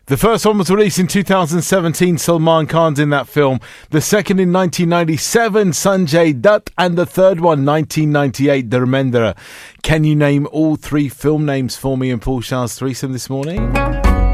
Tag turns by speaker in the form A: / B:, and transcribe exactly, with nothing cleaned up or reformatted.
A: The first one was released in two thousand seventeen, Salman Khan's in that film. The second in nineteen ninety-seven, Sanjay Dutt. And the third one, nineteen ninety-eight, Dharmendra. Can you name all three film names for me in Paul Shah's threesome this morning?